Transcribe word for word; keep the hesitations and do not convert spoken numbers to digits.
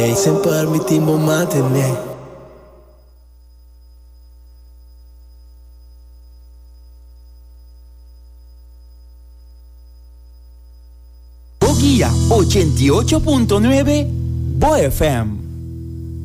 E sempre permitimos mantener. Guía ochenta y ocho punto nueve Bo F M.